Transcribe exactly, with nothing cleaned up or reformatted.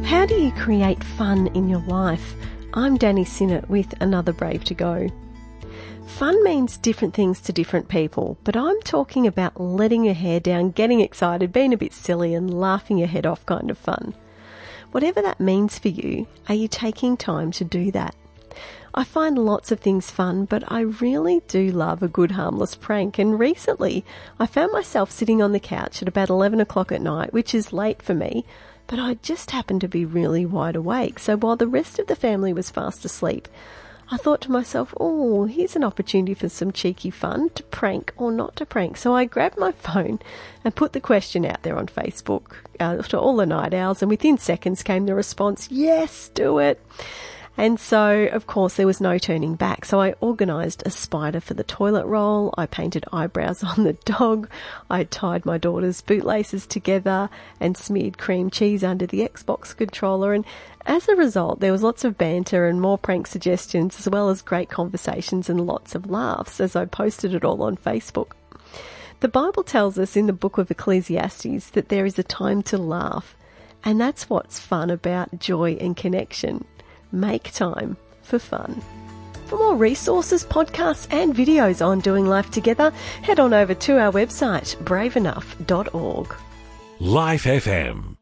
How do you create fun in your life? I'm Danny Sinnott with another Brave to Go. Fun means different things to different people, but I'm talking about letting your hair down, getting excited, being a bit silly and laughing your head off kind of fun. Whatever that means for you, are you taking time to do that? I find lots of things fun, but I really do love a good harmless prank. And recently, I found myself sitting on the couch at about eleven o'clock at night, which is late for me, but I just happened to be really wide awake. So while the rest of the family was fast asleep, I thought to myself, oh, here's an opportunity for some cheeky fun, to prank or not to prank. So I grabbed my phone and put the question out there on Facebook uh, to all the night owls, and within seconds came the response, yes, do it. And so, of course, there was no turning back. So I organised a spider for the toilet roll. I painted eyebrows on the dog. I tied my daughter's bootlaces together and smeared cream cheese under the Xbox controller. And as a result, there was lots of banter and more prank suggestions, as well as great conversations and lots of laughs as I posted it all on Facebook. The Bible tells us in the book of Ecclesiastes that there is a time to laugh. And that's what's fun about joy and connection. Make time for fun. For more resources, podcasts and videos on doing life together, head on over to our website brave enough dot org. Life F M.